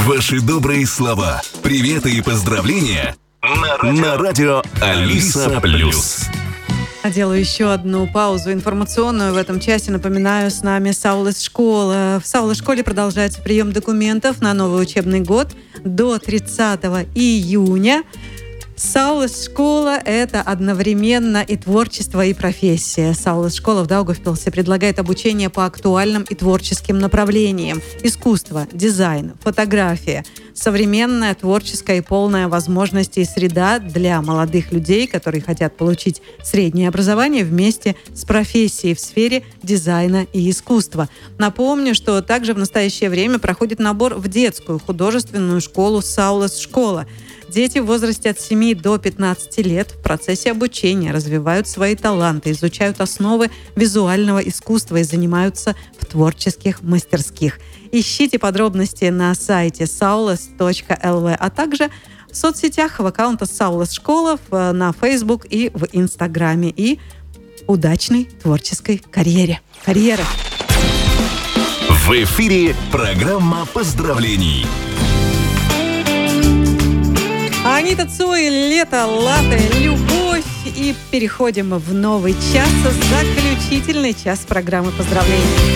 Ваши добрые слова, приветы и поздравления на радио Алиса+. Делаю еще одну паузу информационную в этом часе. Напоминаю, с нами Саулес школа. В Саулес школе продолжается прием документов на новый учебный год до 30 июня. Саулес школа – это одновременно и творчество, и профессия. Саулес школа в Даугавпилсе предлагает обучение по актуальным и творческим направлениям: искусство, дизайн, фотография, современная, творческая и полная возможностей среда для молодых людей, которые хотят получить среднее образование вместе с профессией в сфере дизайна и искусства. Напомню, что также в настоящее время проходит набор в детскую художественную школу Саулес школа. Дети в возрасте от 7 до 15 лет в процессе обучения развивают свои таланты, изучают основы визуального искусства и занимаются в творческих мастерских. Ищите подробности на сайте saules.lv, а также в соцсетях в аккаунте Саулес школа на Facebook и в Инстаграме. И удачной творческой карьеры. В эфире программа поздравлений. Анита Цой, лето, латте, любовь. И переходим в новый час, заключительный час программы поздравлений.